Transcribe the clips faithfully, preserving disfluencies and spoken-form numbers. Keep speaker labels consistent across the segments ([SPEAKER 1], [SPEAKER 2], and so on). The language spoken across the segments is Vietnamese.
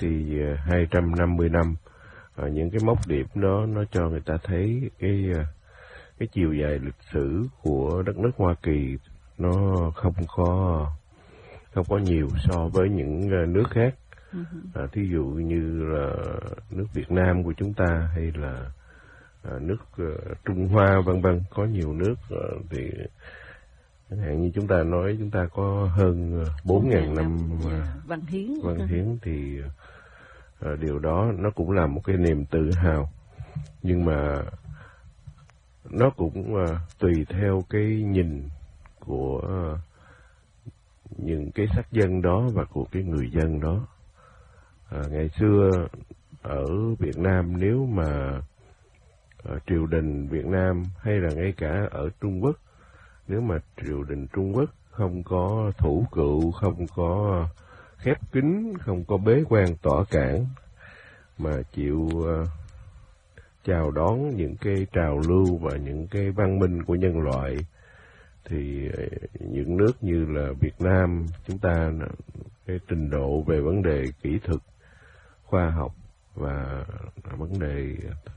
[SPEAKER 1] thì hai trăm năm mươi năm, à, những cái mốc điểm đó nó cho người ta thấy cái cái chiều dài lịch sử của đất nước Hoa Kỳ nó không có không có nhiều so với những nước khác. À, thí dụ như là nước Việt Nam của chúng ta hay là à, nước uh, Trung Hoa vân vân, có nhiều nước uh, thì chẳng hạn như chúng ta nói chúng ta có hơn bốn nghìn năm uh,
[SPEAKER 2] văn hiến
[SPEAKER 1] văn hiến thì uh, điều đó nó cũng là một cái niềm tự hào, nhưng mà nó cũng uh, tùy theo cái nhìn của uh, những cái sắc dân đó và của cái người dân đó. À, ngày xưa ở Việt Nam, nếu mà ở triều đình Việt Nam hay là ngay cả ở Trung Quốc, nếu mà triều đình Trung Quốc không có thủ cựu, không có khép kín, không có bế quan tỏa cản, mà chịu uh, chào đón những cái trào lưu và những cái văn minh của nhân loại, thì những nước như là Việt Nam chúng ta, cái trình độ về vấn đề kỹ thuật, khoa học và vấn đề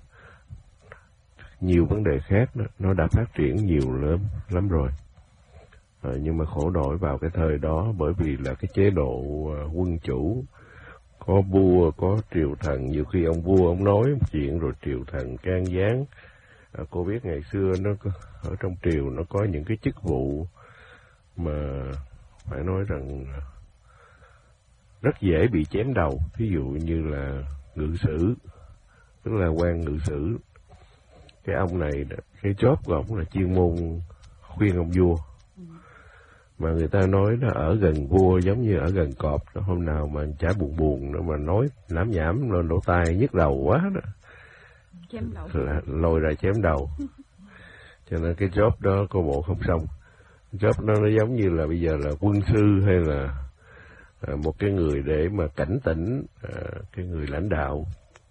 [SPEAKER 1] nhiều vấn đề khác đó, nó đã phát triển nhiều lắm lắm rồi. À, nhưng mà khổ nổi vào cái thời đó, bởi vì là cái chế độ uh, quân chủ, có vua có triều thần, nhiều khi ông vua ông nói một chuyện rồi triều thần can gián. À, cô biết ngày xưa nó có, ở trong triều nó có những cái chức vụ mà phải nói rằng rất dễ bị chém đầu, ví dụ như là ngự sử, tức là quan ngự sử. Cái ông này, cái job của ông là chuyên môn khuyên ông vua, mà người ta nói nó ở gần vua giống như ở gần cọp. Hôm nào mà chả buồn buồn nữa mà nói lảm nhảm lên lỗ tai nhức đầu quá đó,
[SPEAKER 2] chém đầu,
[SPEAKER 1] là lôi ra chém đầu. Cho nên cái job đó cô bộ không xong. Job đó nó giống như là bây giờ là quân sư hay là à, một cái người để mà cảnh tỉnh à, cái người lãnh đạo.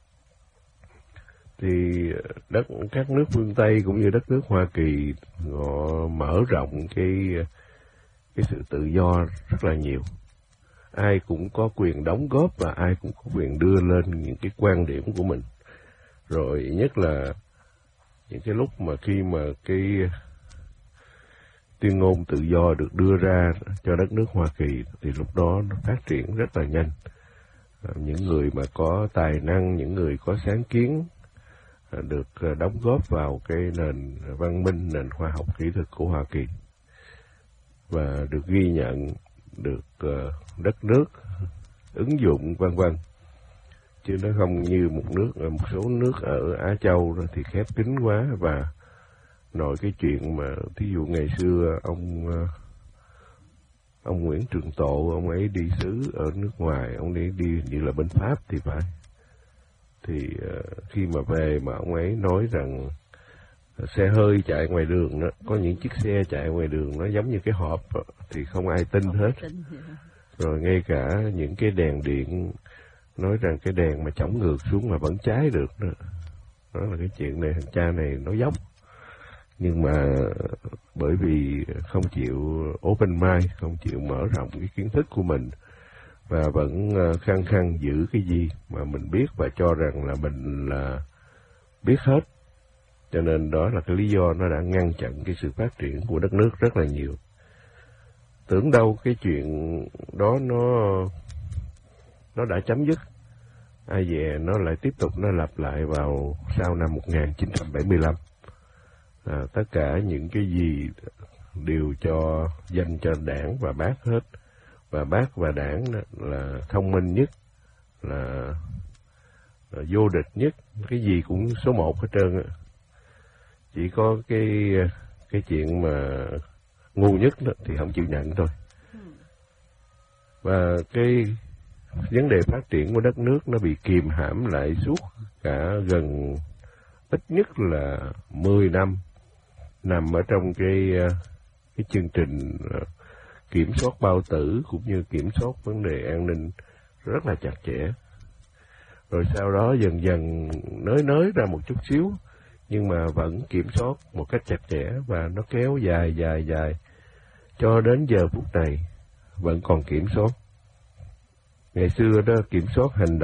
[SPEAKER 1] Thì đất các nước phương Tây cũng như đất nước Hoa Kỳ họ mở rộng cái cái sự tự do rất là nhiều. Ai cũng có quyền đóng góp và ai cũng có quyền đưa lên những cái quan điểm của mình. Rồi nhất là những cái lúc mà khi mà cái tuyên ngôn tự do được đưa ra cho đất nước Hoa Kỳ thì lúc đó nó phát triển rất là nhanh. Những người mà có tài năng, những người có sáng kiến được đóng góp vào cái nền văn minh, nền khoa học kỹ thuật của Hoa Kỳ và được ghi nhận, được đất nước ứng dụng vân vân. Chứ nó không như một nước, một số nước ở Á Châu thì khép kín quá. Và nội cái chuyện mà thí dụ ngày xưa ông ông Nguyễn Trường Tộ, ông ấy đi sứ ở nước ngoài, ông ấy đi như là bên Pháp thì phải, thì khi mà về mà ông ấy nói rằng xe hơi chạy ngoài đường đó, có những chiếc xe chạy ngoài đường nó giống như cái hộp thì không ai tin hết. Rồi ngay cả những cái đèn điện, nói rằng cái đèn mà chổng ngược xuống mà vẫn cháy được đó. Đó là cái chuyện này thằng cha này nó dốc. Nhưng mà bởi vì không chịu open mind, không chịu mở rộng cái kiến thức của mình và vẫn khăng khăng giữ cái gì mà mình biết và cho rằng là mình là biết hết. Cho nên đó là cái lý do nó đã ngăn chặn cái sự phát triển của đất nước rất là nhiều. Tưởng đâu cái chuyện đó nó nó đã chấm dứt, ai về nó lại tiếp tục nó lặp lại vào sau năm một nghìn chín trăm bảy mươi lăm. À, tất cả những cái gì đều cho dành cho Đảng và Bác hết, và Bác và Đảng là thông minh nhất, là, là vô địch nhất, cái gì cũng số một hết trơn. Chỉ có cái cái chuyện mà ngu nhất đó thì không chịu nhận thôi. Và cái vấn đề phát triển của đất nước nó bị kìm hãm lại suốt cả gần ít nhất là mười năm, nằm ở trong cái cái chương trình kiểm soát bao tử cũng như kiểm soát vấn đề an ninh rất là chặt chẽ. Rồi sau đó dần dần nới nới ra một chút xíu, nhưng mà vẫn kiểm soát một cách chặt chẽ và nó kéo dài dài dài cho đến giờ phút này vẫn còn kiểm soát. Ngày xưa đó kiểm soát hành